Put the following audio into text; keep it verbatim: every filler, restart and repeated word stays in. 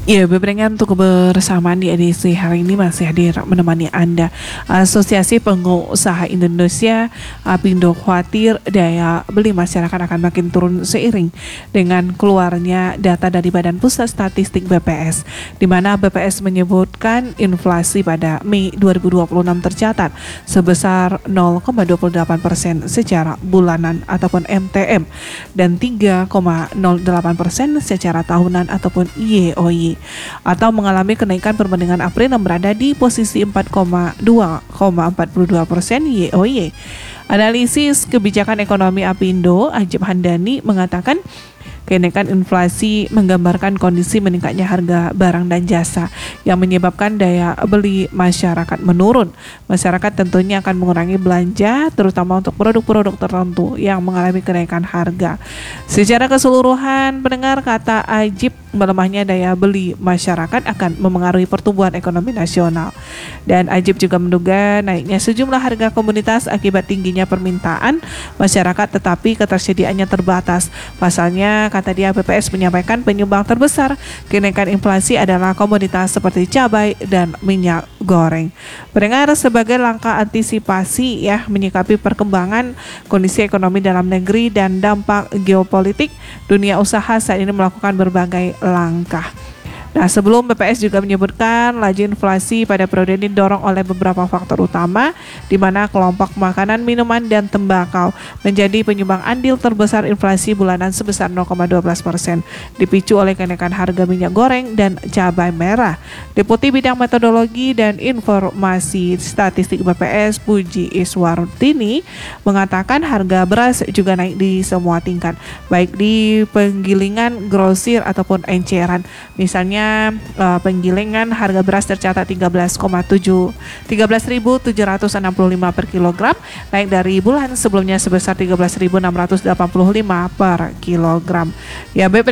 Ya, bebarengan untuk kebersamaan di edisi hari ini masih hadir menemani Anda. Asosiasi Pengusaha Indonesia Apindo khawatir daya beli masyarakat akan makin turun seiring dengan keluarnya data dari Badan Pusat Statistik B P S, di mana B P S menyebutkan inflasi pada Mei dua ribu dua puluh enam tercatat sebesar nol koma dua puluh delapan persen secara bulanan ataupun M T M dan tiga koma nol delapan persen secara tahunan ataupun Y O Y, atau mengalami kenaikan perbandingan April yang berada di posisi empat koma dua empat dua persen Y O Y. Analisis kebijakan ekonomi Apindo, Ajib Handani, mengatakan kenaikan inflasi menggambarkan kondisi meningkatnya harga barang dan jasa yang menyebabkan daya beli masyarakat menurun. Masyarakat tentunya akan mengurangi belanja, terutama untuk produk-produk tertentu yang mengalami kenaikan harga. Secara keseluruhan, pendengar, kata Ajib, melemahnya daya beli masyarakat akan memengaruhi pertumbuhan ekonomi nasional. Dan Ajib juga menduga naiknya sejumlah harga komoditas akibat tingginya permintaan masyarakat tetapi ketersediaannya terbatas. Pasalnya, kata dia, B P S menyampaikan penyumbang terbesar kenaikan inflasi adalah komoditas seperti cabai dan minyak goreng. Pendengar, sebagai langkah antisipasi ya menyikapi perkembangan kondisi ekonomi dalam negeri dan dampak geopolitik, dunia usaha saat ini melakukan berbagai langkah. Nah, sebelum B P S juga menyebutkan laju inflasi pada periode ini didorong oleh beberapa faktor utama, di mana kelompok makanan, minuman, dan tembakau menjadi penyumbang andil terbesar inflasi bulanan sebesar nol koma satu dua persen, dipicu oleh kenaikan harga minyak goreng dan cabai merah. Deputi Bidang Metodologi dan Informasi Statistik B P S, Puji Iswartini, mengatakan harga beras juga naik di semua tingkat, baik di penggilingan, grosir, ataupun enceran. Misalnya, Uh, penggilingan harga beras tercatat tiga belas ribu tujuh ratus enam puluh lima per kilogram, naik dari bulan sebelumnya sebesar tiga belas ribu enam ratus delapan puluh lima per kilogram. Ya, B P